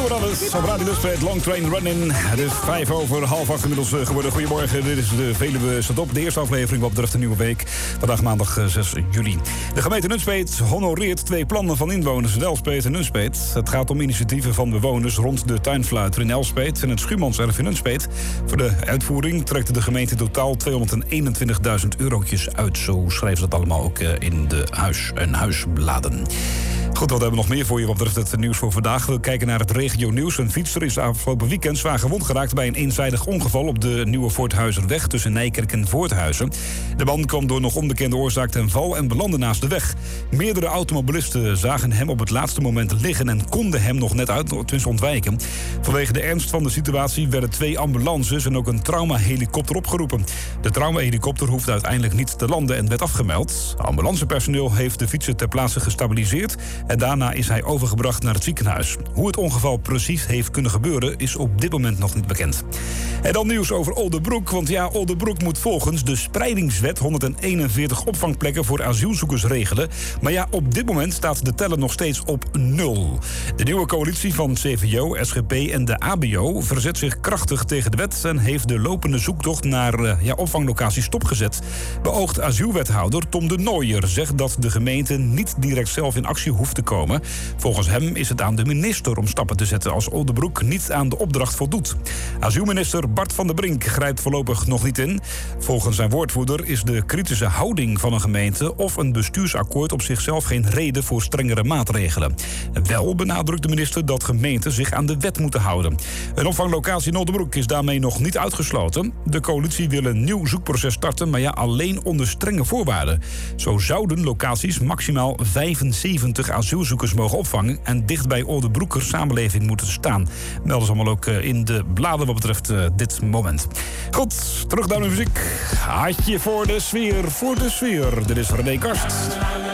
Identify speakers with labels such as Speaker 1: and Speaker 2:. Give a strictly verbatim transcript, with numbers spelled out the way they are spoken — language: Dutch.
Speaker 1: You and Others op Radio Nunspeet, Long Train Running. Het is vijf over half acht inmiddels geworden. Goedemorgen, dit is de Veluwe staat op. De eerste aflevering wat betreft de nieuwe week. Vandaag maandag zes juli. De gemeente Nunspeet honoreert twee plannen van inwoners in Elspeet en Nunspeet. Het gaat om initiatieven van bewoners rond de tuinfluiter in Elspeet en het Schuurmanserf in Nunspeet. Voor de uitvoering trekt de gemeente in totaal tweehonderdeenentwintigduizend eurotjes uit. Zo schrijven ze dat allemaal ook in de huis- en huisbladen. Goed, wat hebben we nog meer voor je wat betreft het nieuws voor vandaag? We kijken naar het regio-nieuws. Een fietser is afgelopen weekend zwaar gewond geraakt bij een eenzijdig ongeval op de Nieuwe Voorthuizerweg tussen Nijkerk en Voorthuizen. De man kwam door nog onbekende oorzaak ten val en belandde naast de weg. Meerdere automobilisten zagen hem op het laatste moment liggen en konden hem nog net uit tenminste ontwijken. Vanwege de ernst van de situatie werden twee ambulances en ook een traumahelikopter opgeroepen. De traumahelikopter hoefde uiteindelijk niet te landen en werd afgemeld. Ambulancepersoneel heeft de fietser ter plaatse gestabiliseerd en daarna is hij overgebracht naar het ziekenhuis. Hoe het ongeval precies heeft kunnen gebeuren is op dit moment nog niet bekend. En dan nieuws over Oldebroek, want ja, Oldebroek moet volgens de spreidingswet honderdeenenveertig opvangplekken voor asielzoekers regelen. Maar ja, op dit moment staat de teller nog steeds op nul. De nieuwe coalitie van C V O, S G P en de A B O verzet zich krachtig tegen de wet en heeft de lopende zoektocht naar uh, ja, opvanglocaties stopgezet. Beoogd asielwethouder Tom de Nooijer zegt dat de gemeente niet direct zelf in actie hoeft te komen. Volgens hem is het aan de minister om stappen te zetten als Oldebroek niet aan de opdracht voldoet. Asielminister Bart van der Brink grijpt voorlopig nog niet in. Volgens zijn woordvoerder is de kritische houding van een gemeente of een bestuursakkoord op zichzelf geen reden voor strengere maatregelen. Wel benadrukt de minister dat gemeenten zich aan de wet moeten houden. Een opvanglocatie in Oldebroek is daarmee nog niet uitgesloten. De coalitie wil een nieuw zoekproces starten, maar ja, alleen onder strenge voorwaarden. Zo zouden locaties maximaal vijfenzeventig asielzoekers mogen opvangen en dicht bij Oldebroekers samenleving moeten staan. Melden ze allemaal ook in de bladen wat betreft uh, dit moment. Goed, terug naar de muziek. Hartje voor de sfeer, voor de sfeer. Dit is René Karst.